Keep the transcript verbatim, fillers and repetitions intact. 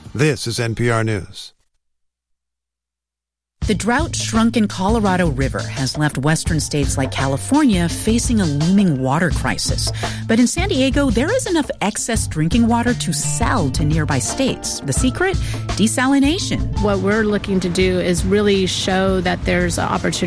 This is N P R News. The drought-shrunken Colorado River has left western states like California facing a looming water crisis. But in San Diego, there is enough excess drinking water to sell to nearby states. The secret? Desalination. What we're looking to do is really show that there's an opportunity